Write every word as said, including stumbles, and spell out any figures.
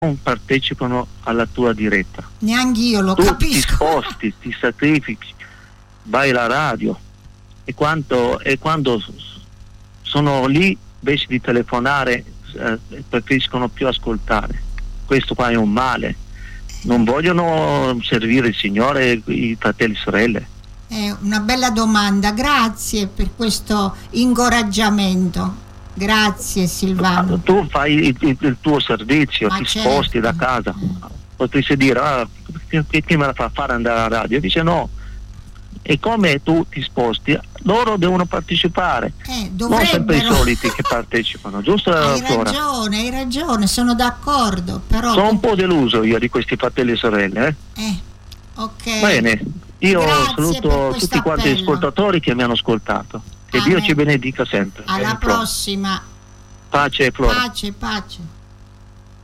non partecipano alla tua diretta. Neanch'io lo tu capisco. Ti sposti, ti sacrifichi, vai alla radio e quando, e quando sono lì invece di telefonare eh, preferiscono più ascoltare. Questo qua è un male. Non vogliono servire il Signore i fratelli e sorelle. È una bella domanda, grazie per questo incoraggiamento. Grazie Silvano. Tu fai il, il, il tuo servizio, Ma ti certo. sposti da casa. Potresti dire, ah, chi, chi me la fa fare andare alla radio? Dice no. E come tu ti sposti, loro devono partecipare. Eh, non sempre i soliti che partecipano, giusto? Hai Flora? ragione, hai ragione, sono d'accordo. Però sono un po' deluso io di questi fratelli e sorelle. Eh? Eh, ok. Bene, io Grazie saluto tutti quanti gli appello. ascoltatori che mi hanno ascoltato. Che Amen. Dio ci benedica sempre. Alla Bene, Flora. prossima. Pace, Flora. Pace, pace.